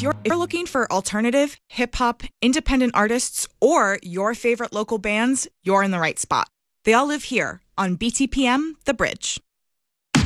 If you're looking for alternative, hip hop, independent artists, or your favorite local bands, you're in the right spot. They all live here on BTPM The Bridge.